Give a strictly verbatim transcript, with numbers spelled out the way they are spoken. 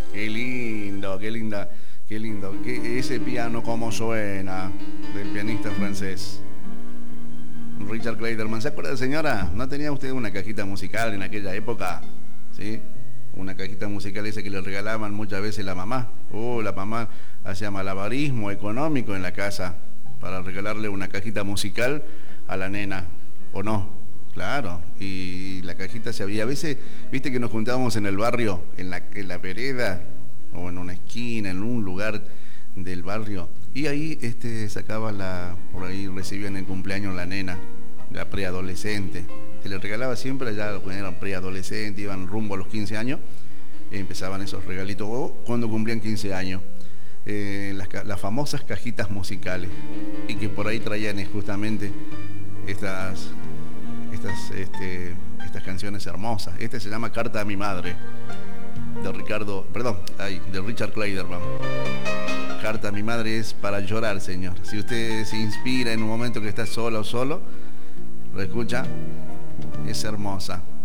Qué lindo, qué linda, qué lindo. Qué, ese piano cómo suena, del pianista francés Richard Clayderman. ¿Se acuerda, señora? ¿No tenía usted una cajita musical en aquella época? ¿Sí? Una cajita musical esa que le regalaban muchas veces la mamá. Oh, la mamá hacía malabarismo económico en la casa para regalarle una cajita musical a la nena, ¿o no? Claro, y la cajita se había, a veces, viste que nos juntábamos en el barrio, en la, en la vereda, o en una esquina, en un lugar del barrio, y ahí este, sacaba la, por ahí recibían el cumpleaños la nena, la preadolescente, se le regalaba siempre allá cuando eran preadolescentes, iban rumbo a los quince años, y empezaban esos regalitos, o cuando cumplían quince años, eh, las, las famosas cajitas musicales, y que por ahí traían justamente estas... Estas, este, estas canciones hermosas. Este se llama Carta a mi madre, de Ricardo, perdón, ay, de Richard Clayderman. Carta a mi madre es para llorar, señor. Si usted se inspira en un momento que está sola o solo, lo escucha, es hermosa.